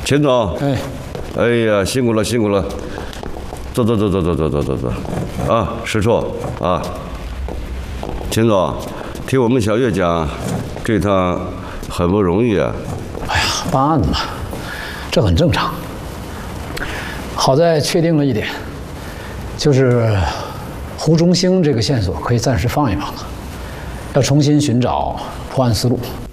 秦总， 哎， 哎呀，辛苦了，辛苦了，走，啊，石处啊，秦总，听我们小月讲，这趟很不容易啊。 哎呀，办案嘛，这很正常。好在确定了一点，就是胡忠兴这个线索可以暂时放一放了，要重新寻找破案思路。